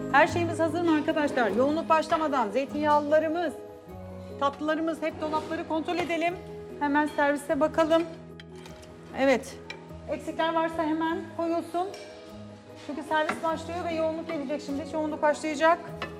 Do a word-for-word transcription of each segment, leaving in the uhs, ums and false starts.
Her şeyimiz hazır mı arkadaşlar? Yoğunluk başlamadan zeytinyağlılarımız, tatlılarımız, hep dolapları kontrol edelim. Hemen servise bakalım. Evet. Eksikler varsa hemen koyulsun. Çünkü servis başlıyor ve yoğunluk gelecek şimdi. Yoğunluk başlayacak.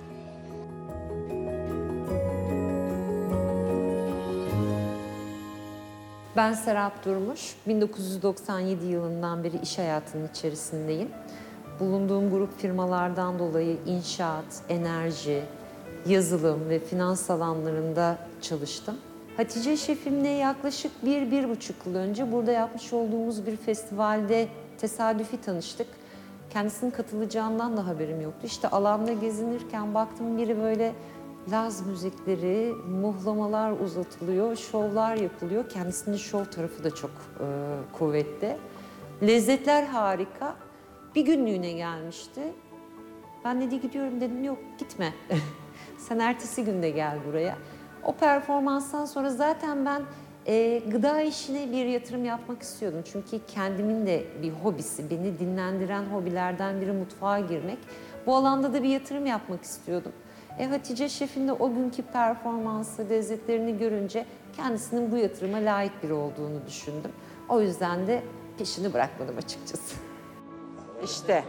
Ben Serap Durmuş, bin dokuz yüz doksan yedi yılından beri iş hayatının içerisindeyim. Bulunduğum grup firmalardan dolayı inşaat, enerji, yazılım ve finans alanlarında çalıştım. Hatice şefimle yaklaşık bir, bir buçuk yıl önce burada yapmış olduğumuz bir festivalde tesadüfi tanıştık. Kendisinin katılacağından da haberim yoktu. İşte alanda gezinirken baktım biri böyle Laz müzikleri, muhlamalar uzatılıyor, şovlar yapılıyor. Kendisinin şov tarafı da çok e, kuvvetli. Lezzetler harika. Bir günlüğüne gelmişti. Ben dedi gidiyorum dedim, yok gitme. Sen ertesi günde gel buraya. O performanstan sonra zaten ben e, gıda işine bir yatırım yapmak istiyordum. Çünkü kendimin de bir hobisi, beni dinlendiren hobilerden biri mutfağa girmek. Bu alanda da bir yatırım yapmak istiyordum. E, Hatice Şef'in de o günkü performansı, lezzetlerini görünce kendisinin bu yatırıma layık biri olduğunu düşündüm. O yüzden de peşini bırakmadım açıkçası. İşte.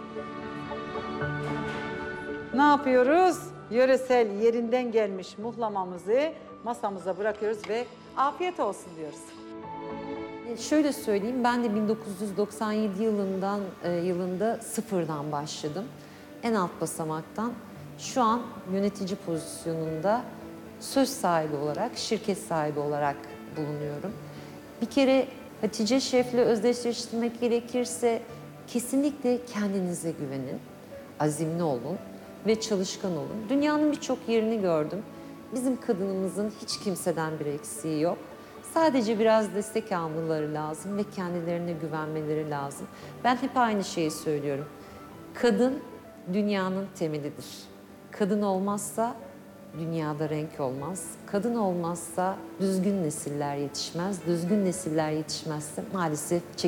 Ne yapıyoruz? Yöresel yerinden gelmiş muhlamamızı masamıza bırakıyoruz ve afiyet olsun diyoruz. E, Şöyle söyleyeyim, ben de bin dokuz yüz doksan yedi yılından e, yılında sıfırdan başladım. En alt basamaktan. Şu an yönetici pozisyonunda söz sahibi olarak, şirket sahibi olarak bulunuyorum. Bir kere Hatice Şef'le özdeşleştirmek gerekirse kesinlikle kendinize güvenin, azimli olun ve çalışkan olun. Dünyanın birçok yerini gördüm. Bizim kadınımızın hiç kimseden bir eksiği yok. Sadece biraz destek almaları lazım ve kendilerine güvenmeleri lazım. Ben hep aynı şeyi söylüyorum. Kadın dünyanın temelidir. Kadın olmazsa dünyada renk olmaz. Kadın olmazsa düzgün nesiller yetişmez. Düzgün nesiller yetişmezse maalesef